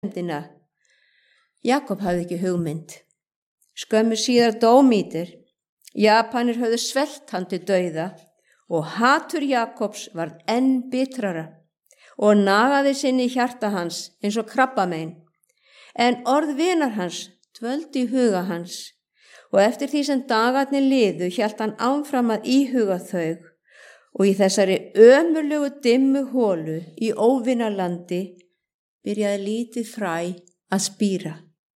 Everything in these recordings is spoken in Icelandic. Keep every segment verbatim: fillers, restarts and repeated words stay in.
hefndina. Jakob hafði ekki hugmynd. Skömmu síðar dó Mítir. Japanir höfðu svelt hann til dauða og hatur Jakobs varð enn bitrara og nagaði sinni í hjarta hans eins og krabbamein. En orð vinar hans dvöldu í huga hans og eftir því sem dagarnir liðu hélt hann áfram að íhuga þau og í þessari ömurlegu dimmu holu í óvinalandi byrjaði lítið fræ að spíra.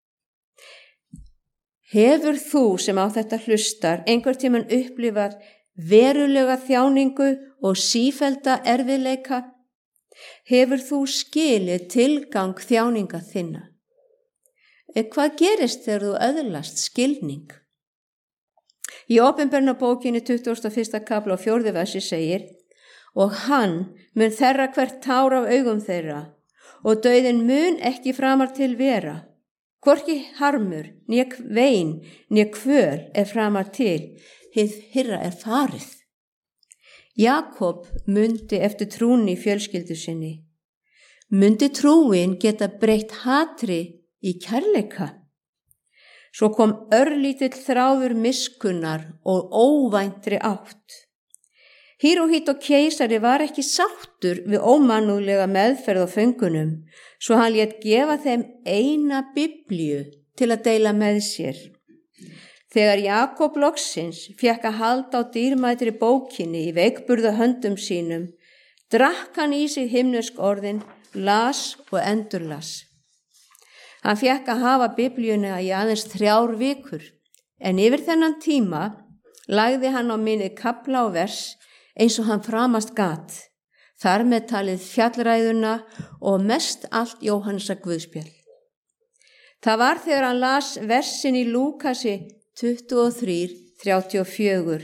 Hefur þú sem á þetta hlustar einhvern tímann upplifað verulega þjáningu og sífellda erfiðleika? Hefur þú skilið tilgang þjáninga þinna? Hvað gerist þegar þú öðlast skilning? Í Opinberunarbókinni tuttugasta og fyrsta kafla og fjórði versi segir: og hann mun þerra hvert tár af augum þeirra og dauðinn mun ekki framar til vera. Hvorki harmur, né vein, né kvöl er framar til, hið hyrra er farið. Jakob mundi eftir trúni í fjölskyldu sinni. Mundi trúin geta breytt hatri í kærleika? Svo kom örlítill þráður miskunnar og óvæntri átt. Híróhít og keisari var ekki sáttur við ómannúðlega meðferð á föngunum, svo hann lét gefa þeim eina biblíu til að deila með sér. Þegar Jakob loksins fékk að halda á dýrmætri bókinni í veikburða höndum sínum, drakk hann í sig himnesk orðin, las og endurlas. Hann fékk að hafa biblíuna í aðeins þrjár vikur, en yfir þennan tíma lagði hann á minni kafla og vers eins og hann framast gat, þar með talið fjallræðuna og mest allt Jóhannesar guðspjall. Það var þegar hann las versin í Lúkasi tuttugu og þrjú, þrjátíu og fjögur.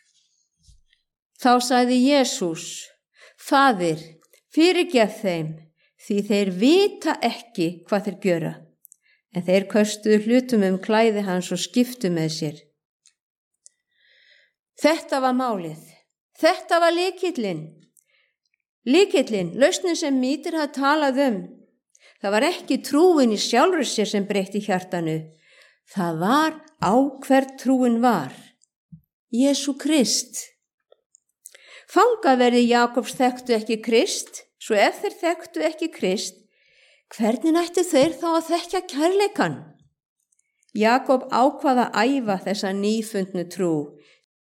Þá sagði Jesús: Faðir, fyrirgef þeim, því þeir vita ekki hvað þeir gjöra. En þeir köstuðu hlutum um klæði hans og skiptu með sér. Þetta var málið. Þetta var lykillinn. Lykillinn, lausnin sem Mítir hafði talað um. Það var ekki trúin í sjálfri sér sem breytti hjartanu. Það var á hver trúin var. Jesú Krist. Fangaverði Jakobs þekktu ekki Krist, svo ef þeir þekktu ekki Krist, hvernig ættu þeir þá að þekkja kærleikann? Jakob ákvað að æfa þessa nýfundnu trú,